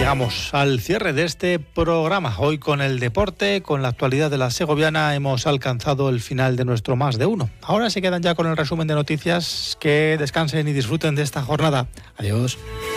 Llegamos al cierre de este programa. Hoy con el deporte, con la actualidad de la segoviana, hemos alcanzado el final de nuestro Más de Uno. Ahora se quedan ya con el resumen de noticias. Que descansen y disfruten de esta jornada. Adiós.